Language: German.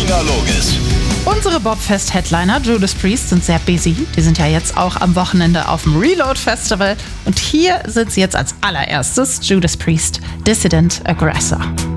Nina Loges. Unsere Bobfest-Headliner Judas Priest sind sehr busy. Die sind ja jetzt auch am Wochenende auf dem Reload Festival. Und hier sind sie jetzt als allererstes: Judas Priest, Dissident Aggressor.